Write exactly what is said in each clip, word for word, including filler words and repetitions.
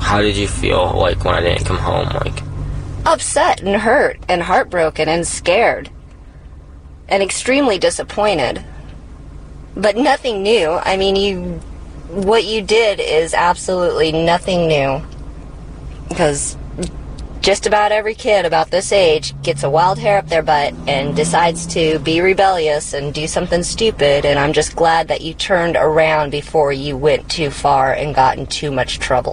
How did you feel, like, when I didn't come home? Like, upset and hurt and heartbroken and scared and extremely disappointed. But nothing new. I mean, you, what you did is absolutely nothing new. Because just about every kid about this age gets a wild hair up their butt and decides to be rebellious and do something stupid, and I'm just glad that you turned around before you went too far and got in too much trouble.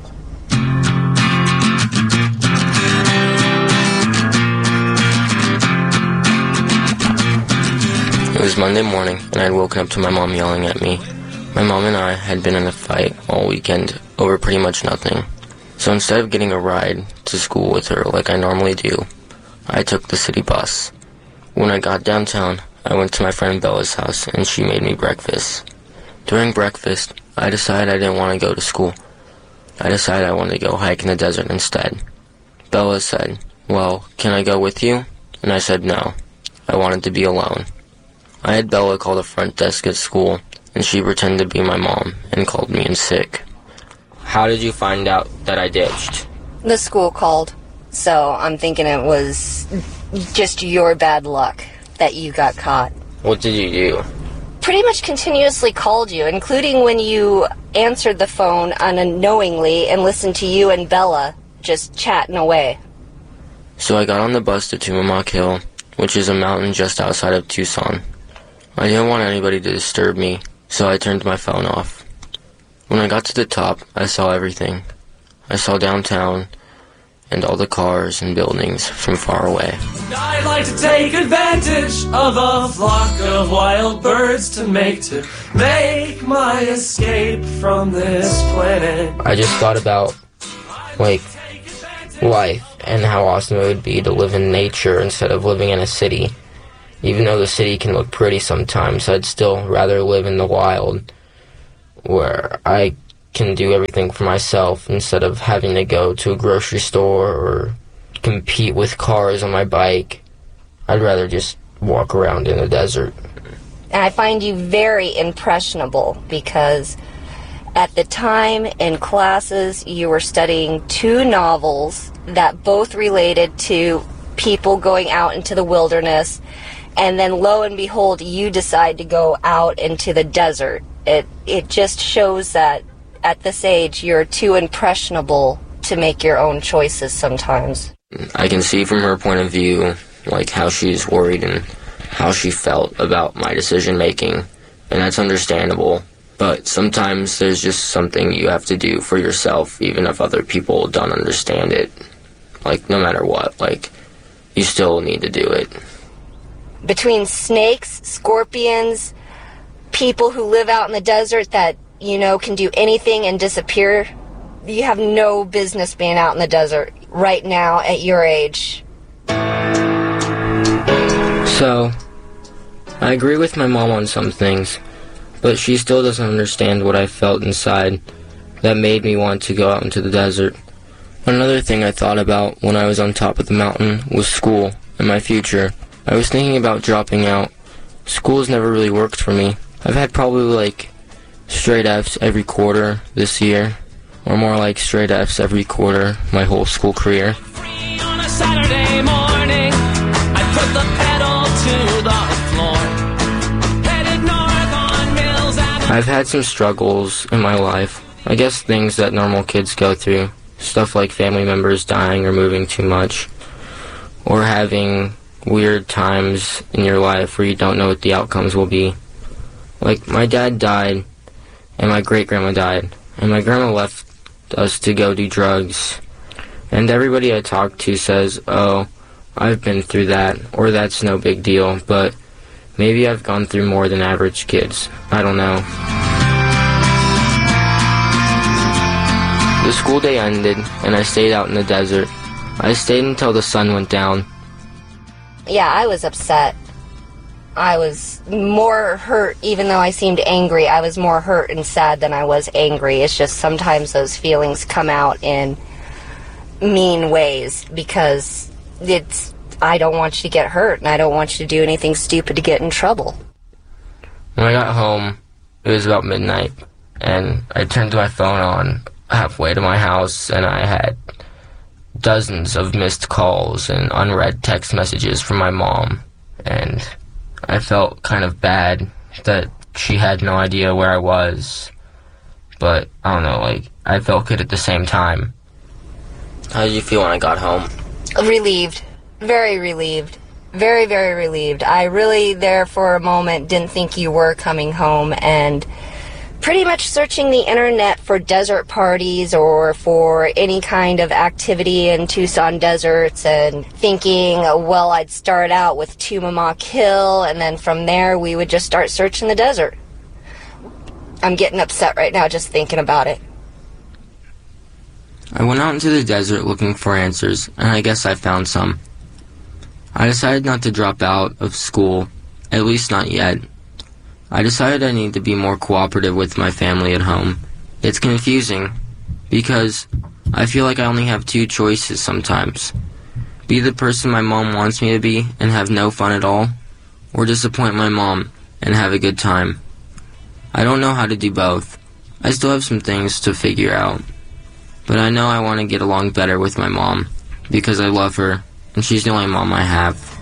It was Monday morning, and I had woken up to my mom yelling at me. My mom and I had been in a fight all weekend over pretty much nothing. So instead of getting a ride to school with her like I normally do, I took the city bus. When I got downtown, I went to my friend Bella's house, and she made me breakfast. During breakfast, I decided I didn't want to go to school. I decided I wanted to go hike in the desert instead. Bella said, "Well, can I go with you?" And I said no. I wanted to be alone. I had Bella call the front desk at school, and she pretended to be my mom and called me in sick. How did you find out that I ditched? The school called, so I'm thinking it was just your bad luck that you got caught. What did you do? Pretty much continuously called you, including when you answered the phone unknowingly and listened to you and Bella just chatting away. So I got on the bus to Tumamoc Hill, which is a mountain just outside of Tucson. I didn't want anybody to disturb me, so I turned my phone off. When I got to the top, I saw everything. I saw downtown and all the cars and buildings from far away. I'd like to take advantage of a flock of wild birds to make to make my escape from this planet. I just thought about, like, life and how awesome it would be to live in nature instead of living in a city. Even though the city can look pretty sometimes, I'd still rather live in the wild, where I can do everything for myself instead of having to go to a grocery store or compete with cars on my bike. I'd rather just walk around in the desert. And I find you very impressionable because at the time in classes you were studying two novels that both related to people going out into the wilderness, and then lo and behold you decide to go out into the desert. It it just shows that at this age you're too impressionable to make your own choices sometimes. I can see from her point of view, like, how she's worried and how she felt about my decision making, and that's understandable. But sometimes there's just something you have to do for yourself, even if other people don't understand it. Like, no matter what, like, you still need to do it. Between snakes, scorpions, people who live out in the desert that, you know, can do anything and disappear, you have no business being out in the desert right now at your age. So, I agree with my mom on some things, but she still doesn't understand what I felt inside that made me want to go out into the desert. Another thing I thought about when I was on top of the mountain was school and my future. I was thinking about dropping out. School's never really worked for me. I've had probably like straight F's every quarter this year, or more like straight F's every quarter my whole school career. Free on a Saturday morning, I put the pedal to the floor. Headed north on Mills Avenue. I've had some struggles in my life. I guess things that normal kids go through. Stuff like family members dying or moving too much, or having weird times in your life where you don't know what the outcomes will be. Like, my dad died, and my great-grandma died, and my grandma left us to go do drugs. And everybody I talk to says, oh, I've been through that, or that's no big deal, but maybe I've gone through more than average kids. I don't know. The school day ended, and I stayed out in the desert. I stayed until the sun went down. Yeah, I was upset. I was more hurt, even though I seemed angry. I was more hurt and sad than I was angry. It's just sometimes those feelings come out in mean ways because it's, I don't want you to get hurt, and I don't want you to do anything stupid to get in trouble. When I got home, it was about midnight, and I turned my phone on, halfway to my house, and I had dozens of missed calls and unread text messages from my mom, and I felt kind of bad that she had no idea where I was, but I don't know, like, I felt good at the same time. How did you feel when I got home? Relieved. Very relieved. Very, very relieved. I really, there for a moment, didn't think you were coming home, and pretty much searching the internet for desert parties or for any kind of activity in Tucson deserts, and thinking, well, I'd start out with Tumamoc Hill, and then from there we would just start searching the desert. I'm getting upset right now just thinking about it. I went out into the desert looking for answers, and I guess I found some. I decided not to drop out of school, at least not yet. I decided I need to be more cooperative with my family at home. It's confusing, because I feel like I only have two choices sometimes. Be the person my mom wants me to be and have no fun at all, or disappoint my mom and have a good time. I don't know how to do both. I still have some things to figure out. But I know I want to get along better with my mom, because I love her, and she's the only mom I have.